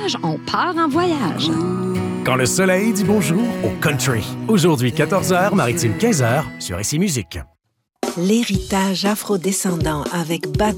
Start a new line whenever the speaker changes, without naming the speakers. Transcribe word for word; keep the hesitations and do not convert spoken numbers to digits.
ménage, on part en voyage.
Quand le soleil dit bonjour au country. Aujourd'hui, quatorze heures, maritime quinze heures, sur Ici Musique.
L'héritage afrodescendant avec Bad